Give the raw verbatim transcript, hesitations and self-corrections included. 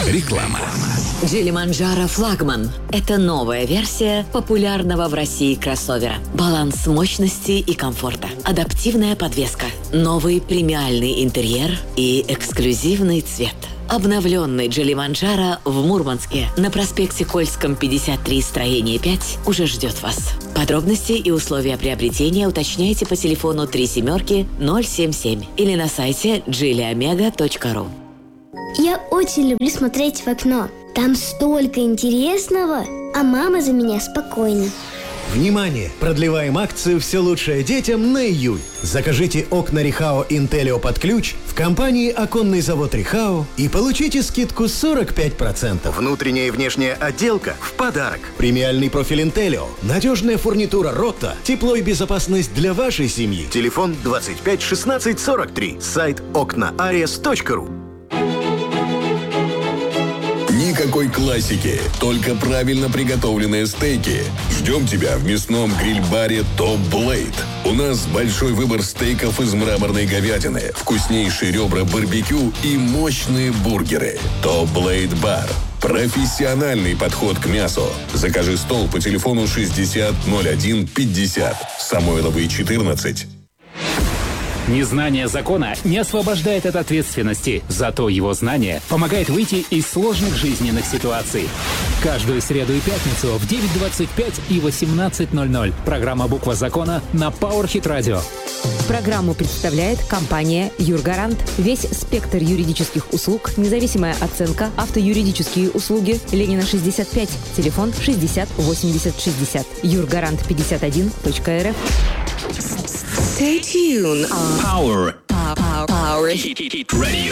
Реклама. Geely Manjaro флагман – это новая версия популярного в России кроссовера. Баланс мощности и комфорта, адаптивная подвеска, новый премиальный интерьер и эксклюзивный цвет. Обновленный Geely Manjaro в Мурманске на проспекте Кольском, пятьдесят три, строение пять уже ждет вас. Подробности и условия приобретения уточняйте по телефону три семерки ноль семь семь или на сайте джили омега точка ру. Я очень люблю смотреть в окно. Там столько интересного, а мама за меня спокойна. Внимание! Продлеваем акцию «Все лучшее детям» на июль. Закажите окна Рихао Интеллио под ключ в компании «Оконный завод Рихао» и получите скидку сорок пять процентов. Внутренняя и внешняя отделка в подарок. Премиальный профиль Интеллио, надежная фурнитура Ротта, тепло и безопасность для вашей семьи. Телефон двадцать пять шестнадцать сорок три. Сайт окна ариас точка ру. Никакой классики, только правильно приготовленные стейки. Ждем тебя в мясном гриль-баре Top Blade. У нас большой выбор стейков из мраморной говядины, вкуснейшие ребра барбекю и мощные бургеры. Top Blade Bar. Профессиональный подход к мясу. Закажи стол по телефону шестьдесят ноль один пятьдесят. Самойловой четырнадцать. Незнание закона не освобождает от ответственности, зато его знание помогает выйти из сложных жизненных ситуаций. Каждую среду и пятницу в девять двадцать пять и восемнадцать ноль ноль. Программа «Буква закона» на PowerHit Radio. Программу представляет компания «Юргарант». Весь спектр юридических услуг, независимая оценка, автоюридические услуги. Ленина, шестьдесят пять. Телефон шестьдесят восемьдесят шестьдесят. юргарант пятьдесят один точка эр эф. Stay tuned on Power. Power, Power, Power Hit Radio.